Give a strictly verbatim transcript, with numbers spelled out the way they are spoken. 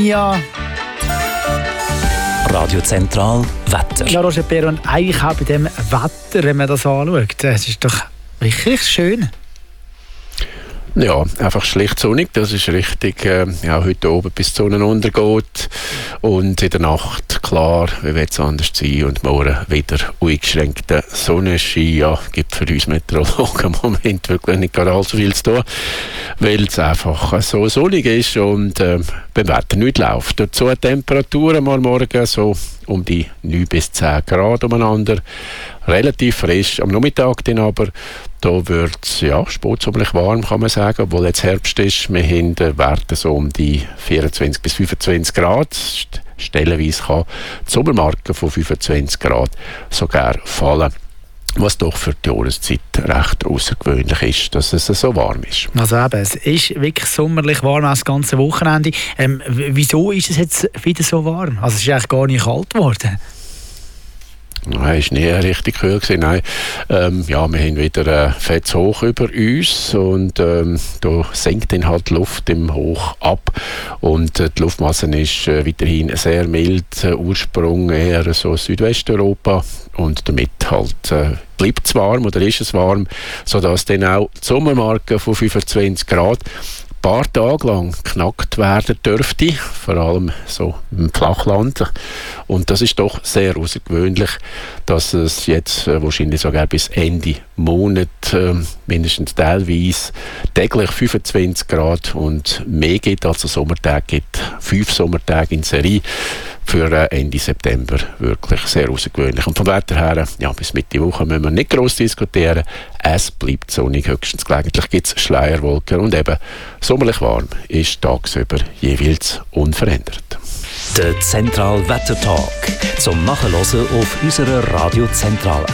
Ja. Radio Zentral Wetter. Ja, Roger Peron, eigentlich auch bei dem Wetter, wenn man das anschaut, es ist doch wirklich schön. Ja, einfach schlicht sonnig, das ist richtig. Äh, ja, heute oben bis die Sonne untergeht und in der Nacht, klar, wie wird es anders sein und morgen wieder uneingeschränkter Sonnenschein. Ja, gibt für uns Meteorologen im Moment wirklich nicht gerade allzu viel zu tun, weil es einfach so sonnig ist und äh, beim Wetter nicht läuft. Dazu Temperaturen mal morgen so um die neun bis zehn Grad umeinander. Relativ frisch. Am Nachmittag dann aber, da wird es ja, spätsommerlich warm, kann man sagen, obwohl jetzt Herbst ist. Wir haben Werte so um die vierundzwanzig bis fünfundzwanzig Grad. Stellenweise kann die Sommermarke von fünfundzwanzig Grad sogar fallen. Was doch für die Jahreszeit recht außergewöhnlich ist, dass es so warm ist. Also eben, es ist wirklich sommerlich warm, auch das ganze Wochenende. Ähm, wieso ist es jetzt wieder so warm? Also es ist eigentlich gar nicht kalt geworden. Nein, es war nie richtig kühl gewesen. Nein. Ähm, ja, wir haben wieder ein fettes Hoch über uns und ähm, da sinkt dann halt die Luft im Hoch ab und äh, die Luftmasse ist äh, weiterhin sehr mild, äh, Ursprung eher so Südwesteuropa und damit halt äh, bleibt es warm oder ist es warm, sodass dann auch die Sommermarke von fünfundzwanzig Grad ein paar Tage lang geknackt werden dürfte, vor allem so im Flachland. Und das ist doch sehr außergewöhnlich, dass es jetzt äh, wahrscheinlich sogar bis Ende Monat äh, mindestens teilweise täglich fünfundzwanzig Grad und mehr gibt, als es Sommertage gibt. Fünf Sommertage in Serie für äh, Ende September wirklich sehr außergewöhnlich. Und vom Wetter her, ja, bis Mitte Woche müssen wir nicht gross diskutieren. Es bleibt sonnig, höchstens gelegentlich gibt es Schleierwolken und eben sommerlich warm ist tagsüber jeweils unverändert. Der Zentral Wettertalk zum Nachhören auf unserer Radio Zentral